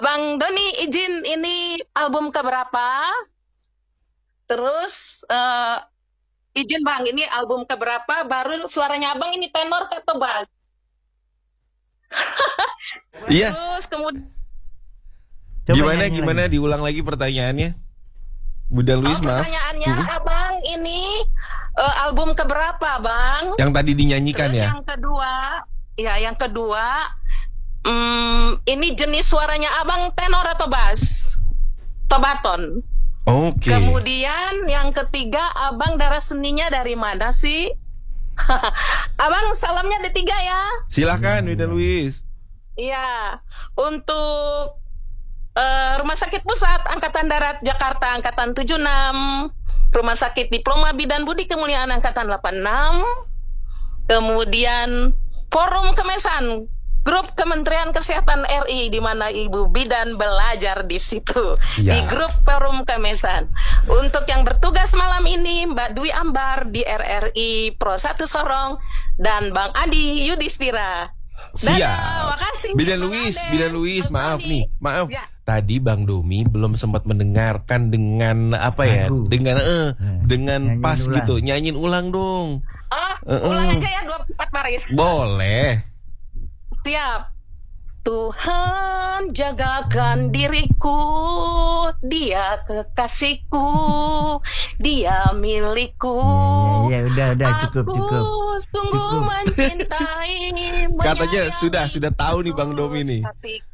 Bang Doni izin, ini album keberapa? Terus izin Bang, ini album keberapa? Baru suaranya Abang ini tenor atau bass? Iya. Terus kemudian Gimana diulang lagi pertanyaannya? Bunda Luis, maaf. pertanyaannya Abang ini album keberapa Bang? Yang tadi dinyanyikan Terus ya? yang kedua, ini jenis suaranya Abang tenor atau bass? Atau baton? Oke. Kemudian yang ketiga, Abang darah seninya dari mana sih? Abang salamnya ada 3 ya? Silahkan Bunda Luis. Iya, untuk Rumah Sakit Pusat Angkatan Darat Jakarta Angkatan 76, Rumah Sakit Diploma Bidan Budi Kemuliaan Angkatan 86, kemudian Forum Kemesan, Grup Kementerian Kesehatan RI, di mana Ibu Bidan belajar di situ, Ya. di grup Forum Kemesan. Untuk yang bertugas malam ini, Mbak Dwi Ambar di RRI Pro 1 Sorong, dan Bang Adi Yudhistira. Dadah, makasih. Bunda Bang Luis, Ade, Bunda Luis, Bang maaf Adi. nih, maaf. Ya. Tadi Bang Domi belum sempat mendengarkan dengan apa ya? Lagu. Dengan Nyanyiin pas ulang. gitu. Nyanyiin ulang dong. Ulang aja ya 24 baris. Boleh. Siap. Tuhan jagakan diriku, Dia kekasihku, Dia milikku. Ya, udah, cukup. Aku sungguh Cukup. mencintai, Katanya menyayangi sudah tahu nih Bang Domi nih. hatiku.